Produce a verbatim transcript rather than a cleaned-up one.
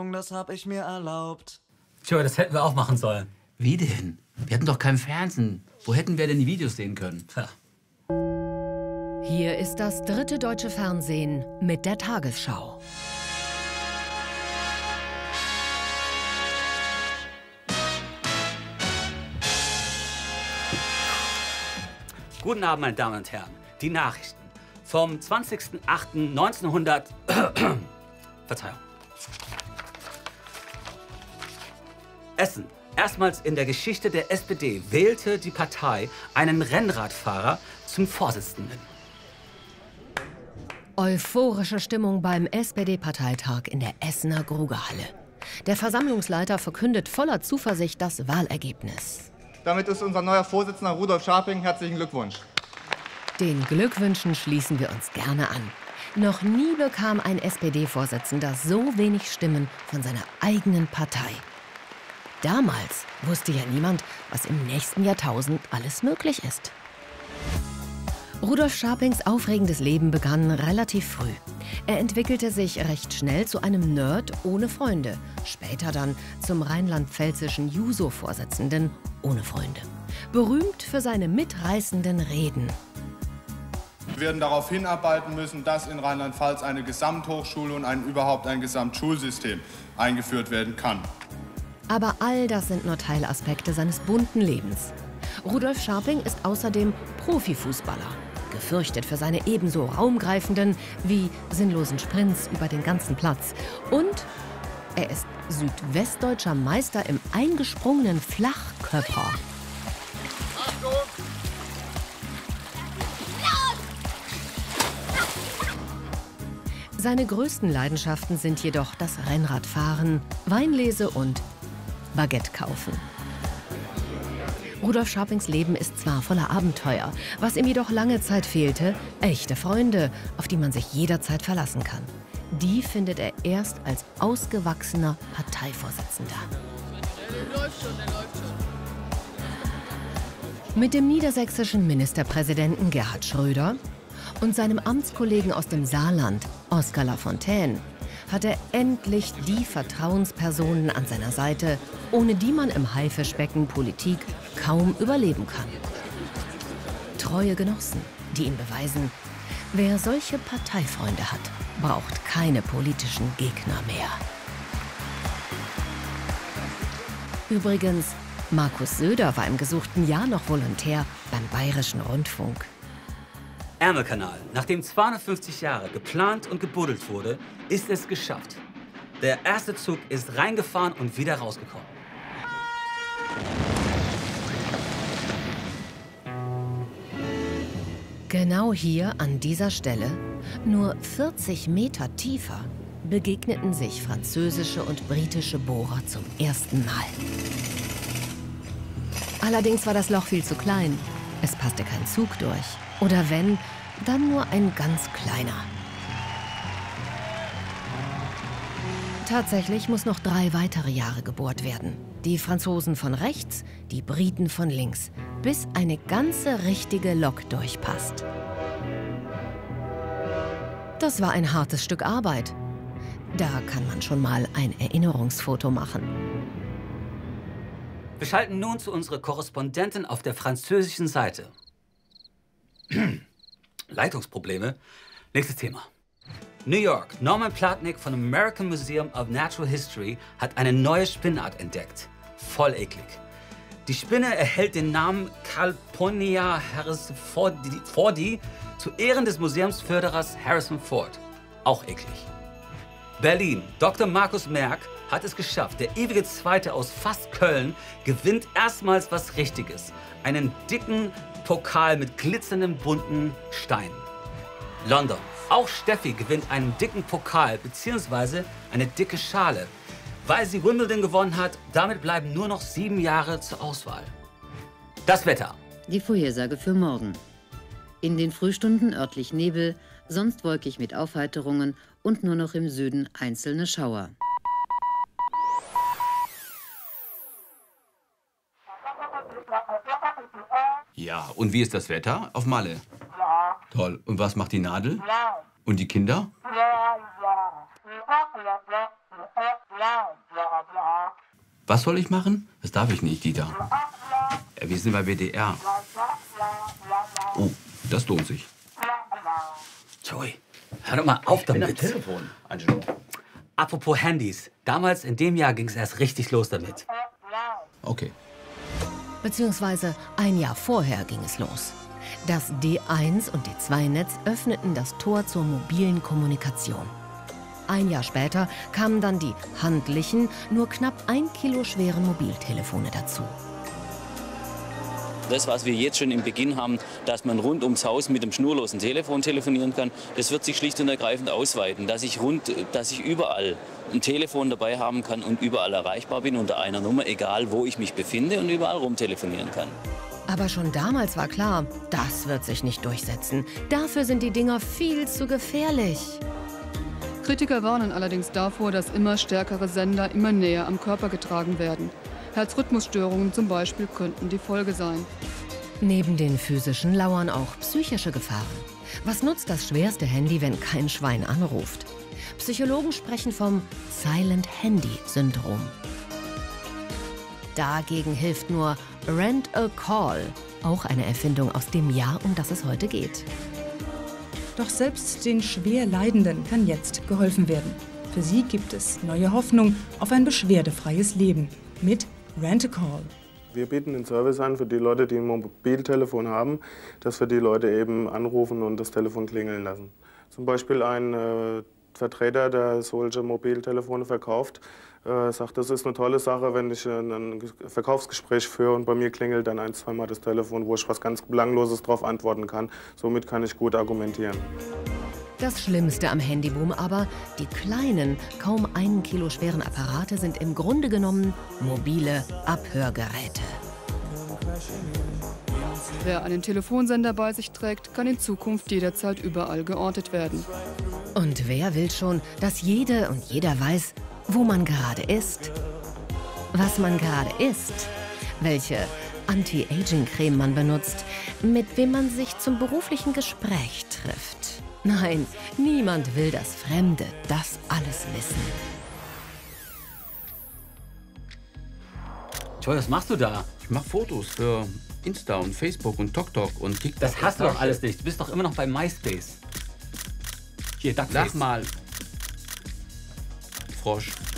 Das hab ich mir erlaubt. Tja, das hätten wir auch machen sollen. Wie denn? Wir hatten doch kein Fernsehen. Wo hätten wir denn die Videos sehen können? Ja. Hier ist das dritte deutsche Fernsehen mit der Tagesschau. Guten Abend, meine Damen und Herren. Die Nachrichten vom zwanzigsten achten neunzehnhundert... Verzeihung. Essen. Erstmals in der Geschichte der S P D wählte die Partei einen Rennradfahrer zum Vorsitzenden. Euphorische Stimmung beim S P D-Parteitag in der Essener Grugehalle. Der Versammlungsleiter verkündet voller Zuversicht das Wahlergebnis. Damit ist unser neuer Vorsitzender Rudolf Scharping. Herzlichen Glückwunsch. Den Glückwünschen schließen wir uns gerne an. Noch nie bekam ein S P D-Vorsitzender so wenig Stimmen von seiner eigenen Partei. Damals wusste ja niemand, was im nächsten Jahrtausend alles möglich ist. Rudolf Scharpings aufregendes Leben begann relativ früh. Er entwickelte sich recht schnell zu einem Nerd ohne Freunde, später dann zum rheinland-pfälzischen Juso-Vorsitzenden ohne Freunde. Berühmt für seine mitreißenden Reden. Wir werden darauf hinarbeiten müssen, dass in Rheinland-Pfalz eine Gesamthochschule und ein, überhaupt ein Gesamtschulsystem eingeführt werden kann. Aber all das sind nur Teilaspekte seines bunten Lebens. Rudolf Scharping ist außerdem Profifußballer, gefürchtet für seine ebenso raumgreifenden wie sinnlosen Sprints über den ganzen Platz. Und er ist südwestdeutscher Meister im eingesprungenen Flachkörper. Achtung! Seine größten Leidenschaften sind jedoch das Rennradfahren, Weinlese und Baguette kaufen. Rudolf Scharpings Leben ist zwar voller Abenteuer, was ihm jedoch lange Zeit fehlte, echte Freunde, auf die man sich jederzeit verlassen kann. Die findet er erst als ausgewachsener Parteivorsitzender. Der läuft schon, der läuft schon. Mit dem niedersächsischen Ministerpräsidenten Gerhard Schröder und seinem Amtskollegen aus dem Saarland, Oskar Lafontaine, hat er endlich die Vertrauenspersonen an seiner Seite, ohne die man im Haifischbecken Politik kaum überleben kann. Treue Genossen, die ihm beweisen, wer solche Parteifreunde hat, braucht keine politischen Gegner mehr. Übrigens, Markus Söder war im gesuchten Jahr noch Volontär beim Bayerischen Rundfunk. Ärmelkanal. Nachdem zweihundertfünfzig Jahre geplant und gebuddelt wurde, ist es geschafft. Der erste Zug ist reingefahren und wieder rausgekommen. Genau hier an dieser Stelle, nur vierzig Meter tiefer, begegneten sich französische und britische Bohrer zum ersten Mal. Allerdings war das Loch viel zu klein. Es passte kein Zug durch. Oder wenn, dann nur ein ganz kleiner. Tatsächlich muss noch drei weitere Jahre gebohrt werden. Die Franzosen von rechts, die Briten von links, bis eine ganze richtige Lok durchpasst. Das war ein hartes Stück Arbeit. Da kann man schon mal ein Erinnerungsfoto machen. Wir schalten nun zu unserer Korrespondentin auf der französischen Seite. Leitungsprobleme. Nächstes Thema. New York. Norman Platnick von American Museum of Natural History hat eine neue Spinnart entdeckt. Voll eklig. Die Spinne erhält den Namen Calpurnia harrisfordi zu Ehren des Museumsförderers Harrison Ford. Auch eklig. Berlin. Doktor Markus Merck hat es geschafft. Der ewige Zweite aus fast Köln gewinnt erstmals was Richtiges. Einen dicken Pokal mit glitzernden bunten Steinen. London. Auch Steffi gewinnt einen dicken Pokal bzw. eine dicke Schale. Weil sie Wimbledon gewonnen hat, damit bleiben nur noch sieben Jahre zur Auswahl. Das Wetter. Die Vorhersage für morgen. In den Frühstunden örtlich Nebel, sonst wolkig mit Aufheiterungen und nur noch im Süden einzelne Schauer. Ja, und wie ist das Wetter auf Malle? Toll. Und was macht die Nadel? Und die Kinder? Was soll ich machen? Das darf ich nicht, Dieter. Ja, wir sind bei W D R. Oh, das lohnt sich. Joey, hör doch mal auf damit. Telefon, Angelo. Apropos Handys. Damals in dem Jahr ging es erst richtig los damit. Okay. Beziehungsweise ein Jahr vorher ging es los. Das D eins und D zwei Netz öffneten das Tor zur mobilen Kommunikation. Ein Jahr später kamen dann die handlichen, nur knapp ein Kilo schweren Mobiltelefone dazu. Das, was wir jetzt schon im Beginn haben, dass man rund ums Haus mit dem schnurlosen Telefon telefonieren kann, das wird sich schlicht und ergreifend ausweiten. Dass ich, rund, dass ich überall ein Telefon dabei haben kann und überall erreichbar bin unter einer Nummer, egal wo ich mich befinde und überall rumtelefonieren kann. Aber schon damals war klar, das wird sich nicht durchsetzen. Dafür sind die Dinger viel zu gefährlich. Kritiker warnen allerdings davor, dass immer stärkere Sender immer näher am Körper getragen werden. Herzrhythmusstörungen zum Beispiel könnten die Folge sein. Neben den physischen lauern auch psychische Gefahren. Was nutzt das schwerste Handy, wenn kein Schwein anruft? Psychologen sprechen vom Silent-Handy-Syndrom. Dagegen hilft nur Rent a Call, auch eine Erfindung aus dem Jahr, um das es heute geht. Doch selbst den schwer Leidenden kann jetzt geholfen werden. Für sie gibt es neue Hoffnung auf ein beschwerdefreies Leben mit Rent a Call. Wir bieten den Service an für die Leute, die ein Mobiltelefon haben, dass wir die Leute eben anrufen und das Telefon klingeln lassen. Zum Beispiel ein äh, Vertreter, der solche Mobiltelefone verkauft, äh, sagt, das ist eine tolle Sache, wenn ich ein, ein Verkaufsgespräch führe und bei mir klingelt dann ein, zweimal das Telefon, wo ich was ganz Belangloses darauf antworten kann. Somit kann ich gut argumentieren. Das Schlimmste am Handyboom aber, die kleinen, kaum einen Kilo schweren Apparate sind im Grunde genommen mobile Abhörgeräte. Wer einen Telefonsender bei sich trägt, kann in Zukunft jederzeit überall geortet werden. Und wer will schon, dass jede und jeder weiß, wo man gerade ist, was man gerade isst, welche Anti-Aging-Creme man benutzt, mit wem man sich zum beruflichen Gespräch trifft. Nein, niemand will, dass Fremde das alles wissen. Joey, was machst du da? Ich mache Fotos für Insta und Facebook und TokTok und TikTok. Das hast du doch alles nicht. Du bist doch immer noch bei MySpace. Hier, das Lach mal. Frosch.